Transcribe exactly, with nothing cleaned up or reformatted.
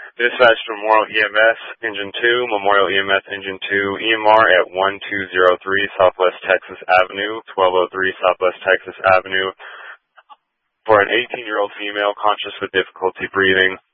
Dispatch to Memorial E M S Engine two, Memorial E M S Engine two, E M R at one two zero three Southwest Texas Avenue, twelve oh three Southwest Texas Avenue, for an eighteen-year-old female conscious with difficulty breathing.